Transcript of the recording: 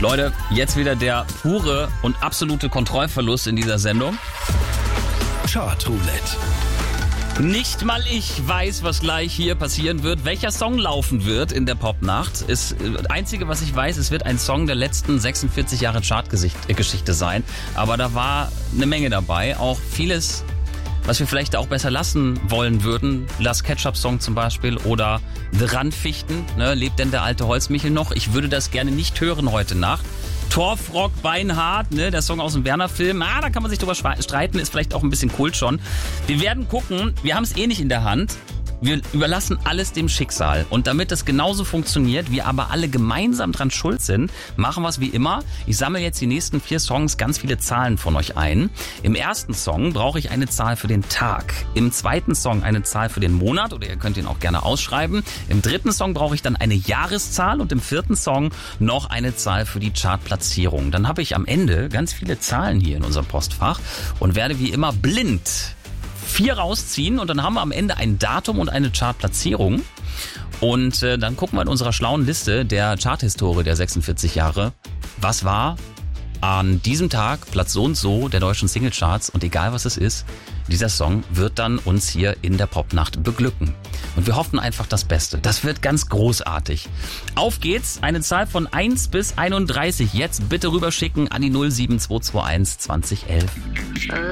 Leute, jetzt wieder der pure und absolute Kontrollverlust in dieser Sendung. Chartroulette. Nicht mal ich weiß, was gleich hier passieren wird, welcher Song laufen wird in der Popnacht. Das Einzige, was ich weiß, es wird ein Song der letzten 46 Jahre Chartgeschichte sein. Aber da war eine Menge dabei, auch vieles, was wir vielleicht auch besser lassen wollen würden. Last Ketchup-Song zum Beispiel oder The Randfichten, ne? Lebt denn der alte Holzmichel noch? Ich würde das gerne nicht hören heute Nacht. Torfrock, Beinhart, ne, der Song aus dem Werner-Film. Da kann man sich drüber streiten, ist vielleicht auch ein bisschen Kult schon. Wir werden gucken, wir haben es eh nicht in der Hand. Wir überlassen alles dem Schicksal. Und damit das genauso funktioniert, wir aber alle gemeinsam dran schuld sind, machen wir es wie immer. Ich sammle jetzt die nächsten 4 Songs ganz viele Zahlen von euch ein. Im ersten Song brauche ich eine Zahl für den Tag. Im zweiten Song eine Zahl für den Monat oder ihr könnt ihn auch gerne ausschreiben. Im dritten Song brauche ich dann eine Jahreszahl und im vierten Song noch eine Zahl für die Chartplatzierung. Dann habe ich am Ende ganz viele Zahlen hier in unserem Postfach und werde wie immer blind 4 rausziehen und dann haben wir am Ende ein Datum und eine Chartplatzierung. Und dann gucken wir in unserer schlauen Liste der Charthistorie der 46 Jahre, was war an diesem Tag Platz so und so der deutschen Singlecharts und egal was es ist, dieser Song wird dann uns hier in der Popnacht beglücken. Und wir hoffen einfach das Beste. Das wird ganz großartig. Auf geht's, eine Zahl von 1 bis 31. Jetzt bitte rüberschicken an die 07221 2011.